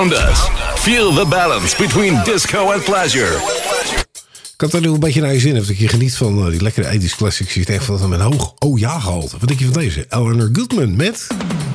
Feel the balance between disco and pleasure. Ik had er nu een beetje naar je zin. Dat je geniet van die lekkere 80s classics. Je zit echt van mijn hoog ja gehalte. Wat denk je van deze? Eleanor Goodman met...